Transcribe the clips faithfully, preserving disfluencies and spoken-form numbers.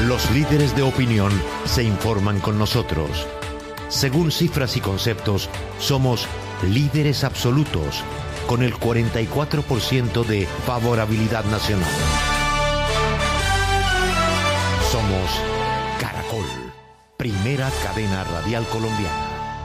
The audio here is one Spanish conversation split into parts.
Los líderes de opinión se informan con nosotros. Según cifras y conceptos, somos líderes absolutos, con el cuarenta y cuatro por ciento de favorabilidad nacional. Somos Caracol, primera cadena radial colombiana.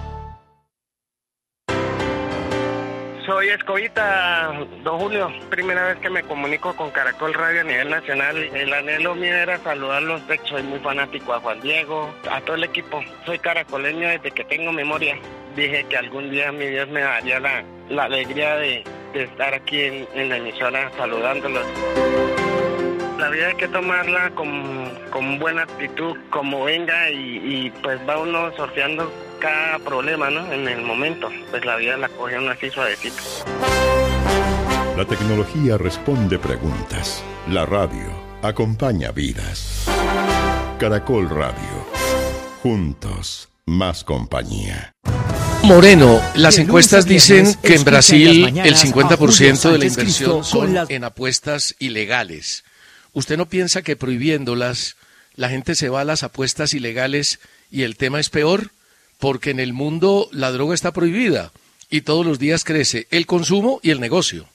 Soy Escobita, don Julio, primera vez que me comunico con Caracol Radio a nivel nacional. El anhelo mío era saludarlos, soy muy fanático a Juan Diego, a todo el equipo. Soy caracoleño desde que tengo memoria. Dije que algún día mi Dios me daría la, la alegría de, de estar aquí en, en la emisora saludándolos. La vida hay que tomarla con, con buena actitud, como venga, y, y pues va uno sorteando cada problema, ¿no? En el momento, pues la vida la coge uno así suavecito. La tecnología responde preguntas. La radio acompaña vidas. Caracol Radio. Juntos, más compañía. Moreno, las encuestas dicen que en Brasil el cincuenta por ciento de la inversión son en apuestas ilegales. ¿Usted no piensa que prohibiéndolas la gente se va a las apuestas ilegales y el tema es peor? Porque en el mundo la droga está prohibida y todos los días crece el consumo y el negocio.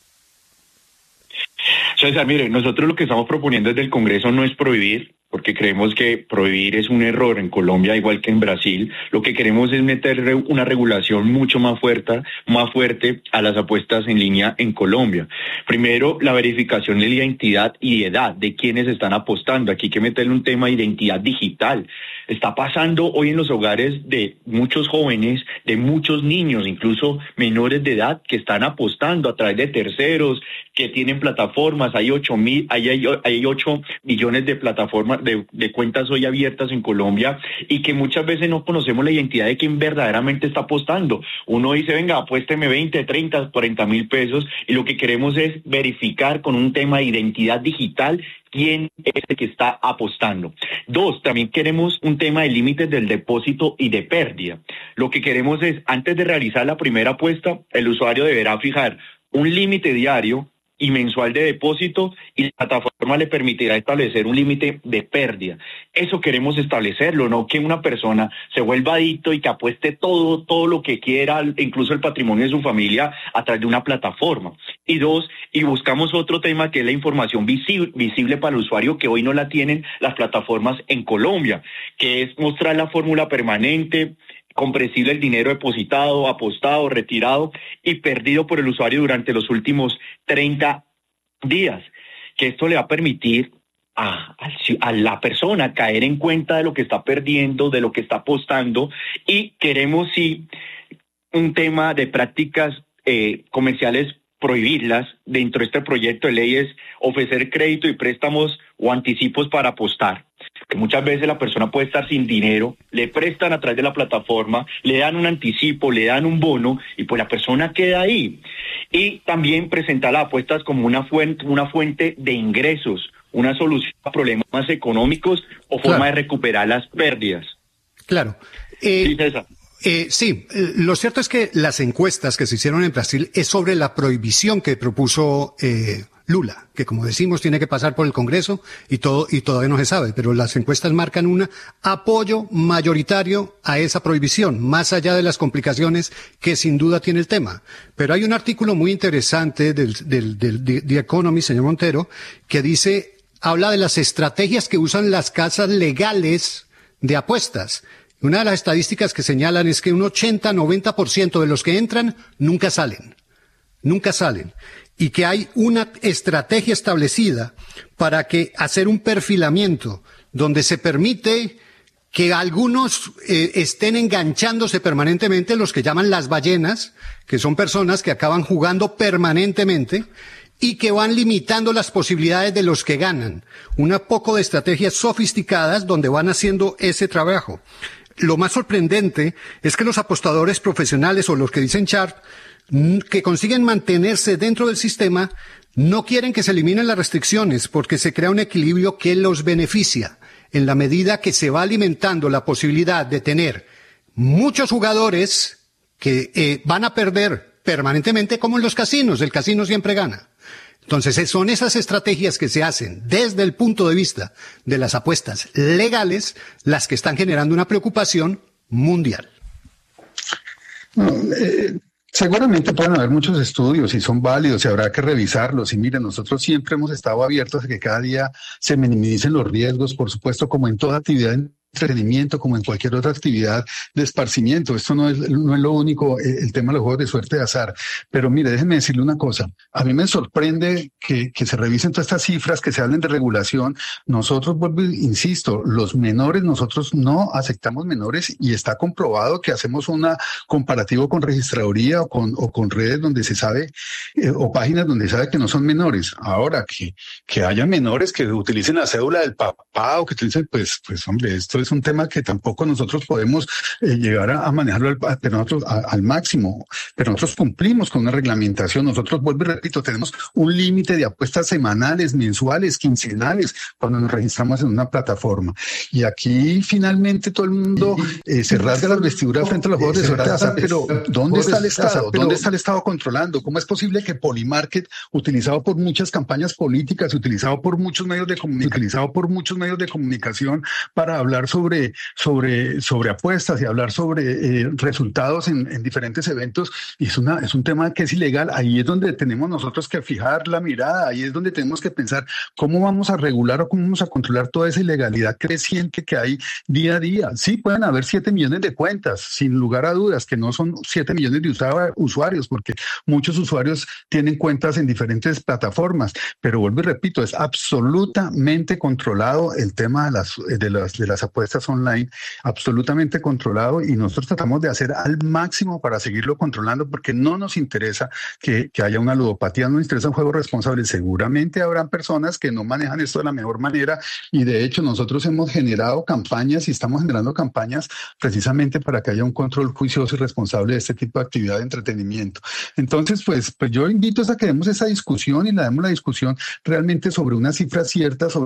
César, mire, nosotros lo que estamos proponiendo desde el Congreso no es prohibir, porque creemos que prohibir es un error en Colombia, igual que en Brasil. Lo que queremos es meter una regulación mucho más fuerte, más fuerte a las apuestas en línea en Colombia. Primero, la verificación de la identidad y edad de quienes están apostando. Aquí hay que meterle un tema de identidad digital. Está pasando hoy en los hogares de muchos jóvenes, de muchos niños, incluso menores de edad, que están apostando a través de terceros, que tienen plataformas. Hay ocho mil, hay, hay, hay ocho millones de plataformas De, de cuentas hoy abiertas en Colombia, y que muchas veces no conocemos la identidad de quien verdaderamente está apostando. Uno dice, venga, apuésteme veinte, treinta, cuarenta mil pesos, y lo que queremos es verificar con un tema de identidad digital quién es el que está apostando. Dos, también queremos un tema de límites del depósito y de pérdida. Lo que queremos es, antes de realizar la primera apuesta, el usuario deberá fijar un límite diario y mensual de depósito, y la plataforma le permitirá establecer un límite de pérdida. Eso queremos establecerlo, no que una persona se vuelva adicto y que apueste todo, todo lo que quiera, incluso el patrimonio de su familia, a través de una plataforma. Y dos, y buscamos otro tema que es la información visible, visible para el usuario, que hoy no la tienen las plataformas en Colombia, que es mostrar la fórmula permanente, comprensible el dinero depositado, apostado, retirado y perdido por el usuario durante los últimos treinta días, que esto le va a permitir a, a la persona caer en cuenta de lo que está perdiendo, de lo que está apostando. Y queremos, sí, un tema de prácticas eh, comerciales, prohibirlas. Dentro de este proyecto de ley es ofrecer crédito y préstamos o anticipos para apostar, que muchas veces la persona puede estar sin dinero, le prestan a través de la plataforma, le dan un anticipo, le dan un bono, y pues la persona queda ahí. Y también presentar las apuestas como una fuente, una fuente de ingresos, una solución a problemas económicos o forma claro. de recuperar las pérdidas. Claro. Eh... Sí, César. Eh, sí, eh, lo cierto es que las encuestas que se hicieron en Brasil es sobre la prohibición que propuso eh, Lula, que como decimos tiene que pasar por el Congreso y todo y todavía no se sabe, pero las encuestas marcan un apoyo mayoritario a esa prohibición, más allá de las complicaciones que sin duda tiene el tema. Pero hay un artículo muy interesante del, del, del, del The Economist, señor Montero, que dice, habla de las estrategias que usan las casas legales de apuestas. Una de las estadísticas que señalan es que un ochenta a noventa por ciento de los que entran nunca salen. Nunca salen. Y que hay una estrategia establecida para que hacer un perfilamiento donde se permite que algunos eh, estén enganchándose permanentemente, los que llaman las ballenas, que son personas que acaban jugando permanentemente y que van limitando las posibilidades de los que ganan. Una poco de estrategias sofisticadas donde van haciendo ese trabajo. Lo más sorprendente es que los apostadores profesionales o los que dicen sharp, que consiguen mantenerse dentro del sistema, no quieren que se eliminen las restricciones porque se crea un equilibrio que los beneficia en la medida que se va alimentando la posibilidad de tener muchos jugadores que eh, van a perder permanentemente, como en los casinos. El casino siempre gana. Entonces, son esas estrategias que se hacen desde el punto de vista de las apuestas legales las que están generando una preocupación mundial. No, eh, seguramente pueden haber muchos estudios y son válidos y habrá que revisarlos. Y miren, nosotros siempre hemos estado abiertos a que cada día se minimicen los riesgos, por supuesto, como en toda actividad entretenimiento, como en cualquier otra actividad de esparcimiento. Esto no es, no es lo único, eh, el tema de los juegos de suerte de azar. Pero mire, déjenme decirle una cosa. A mí me sorprende que, que se revisen todas estas cifras, que se hablen de regulación. Nosotros, vuelvo, insisto, los menores, nosotros no aceptamos menores y está comprobado que hacemos un comparativo con registraduría o con, o con redes donde se sabe, eh, o páginas donde se sabe que no son menores. Ahora, que, que haya menores que utilicen la cédula del papá o que utilicen, pues, pues hombre, esto es un tema que tampoco nosotros podemos eh, llegar a, a manejarlo al, pero nosotros, a, al máximo, pero nosotros cumplimos con una reglamentación. Nosotros, vuelvo y repito, tenemos un límite de apuestas semanales, mensuales, quincenales, cuando nos registramos en una plataforma. Y aquí finalmente todo el mundo eh, se rasga las vestiduras frente a los juegos de suerte de azar, pero ¿dónde está el Estado? ¿Dónde está el Estado controlando? ¿Cómo es posible que Polymarket, utilizado por muchas campañas políticas, utilizado por muchos medios de comunicación, utilizado por muchos medios de comunicación para hablar sobre, sobre, sobre apuestas y hablar sobre eh, resultados en, en diferentes eventos, y es, una, es un tema que es ilegal? Ahí es donde tenemos nosotros que fijar la mirada, ahí es donde tenemos que pensar cómo vamos a regular o cómo vamos a controlar toda esa ilegalidad creciente que hay día a día. Sí, pueden haber siete millones de cuentas, sin lugar a dudas, que no son siete millones de usuarios, porque muchos usuarios tienen cuentas en diferentes plataformas, pero vuelvo y repito, es absolutamente controlado el tema de las, de las, de las apuestas online, absolutamente controlado, y nosotros tratamos de hacer al máximo para seguirlo controlando, porque no nos interesa que, que haya una ludopatía, no nos interesa un juego responsable. Seguramente habrán personas que no manejan esto de la mejor manera, y de hecho nosotros hemos generado campañas y estamos generando campañas precisamente para que haya un control juicioso y responsable de este tipo de actividad de entretenimiento. Entonces, pues, pues yo invito a que demos esa discusión y la demos la discusión realmente sobre una cifra cierta, sobre